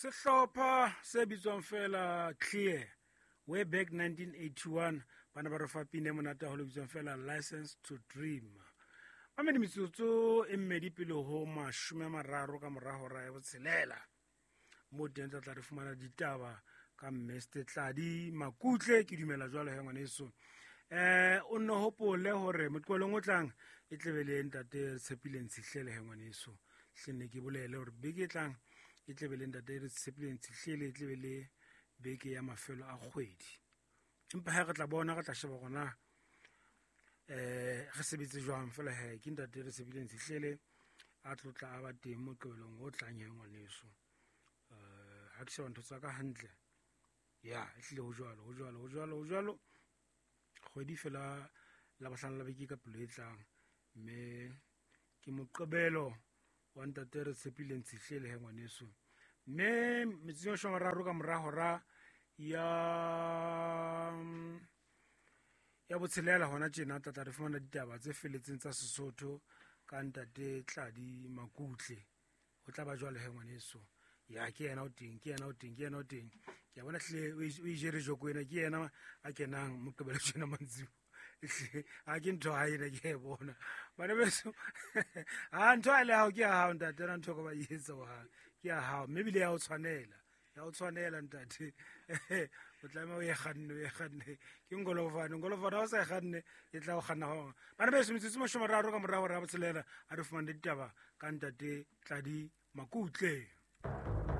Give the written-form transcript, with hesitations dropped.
Sehlopha se bitswang fela Clear way back 1981 bana ba re fapine monate ho le bitswang fela License to Dream. Ba me metsotso e mmedi pele ho 30 ka mora hora ya botshelela mo teng tla re fumana ditaba ka Mr Tladi Makutle ke dumela jwalo he ngwaneso. O no hopole hore motlolong o tlang e tlebele ntate Tshepileng Sihlele he ngwaneso. Hlene ke bolele hore beke tlang e tlebele ntate Tshepileng Sihlele e tlebele beke ya mafelo a kgwedi. Empa ha re tla bona re tla sheba gona re sebetse jwang fela he ke ntate Tshepileng Sihlele a tlotla a ba teng mo qolong o tlang he ngwaneso. Ha ke sheba ntho tsa ka hantle ya ehlile ho jwalo kgwedi fela la bahlano la beke ka pelo e tlang mme ke moqebelo wa ntate Tshepileng Sihlele he ngwaneso. Mme metseng a 3 ka mora hora ya botshelela hona tjena tla re fumana ditaba tse feletseng tsa Sesotho ka ntate Tladi Makutle. Ho tla ba jwale he ngwaneso. Ya ke yena o teng ke a bona hle o jere joko ena ke yena a kenang moqebelo tjena mantsibo a ke ntho ha ena ke bona bana beso ha ntho a le hao ke ha ntate ra ntho ka ba yetsa wa ke a hao maybe le ya o tshwanela ntate o tlame o ye khanne ke ngolofane o sa khanne e tla o khanna ho bana beso metsotso 30 ka mora hora ya botshelela a re fumane ditaba ka ntate Tladi Makutle.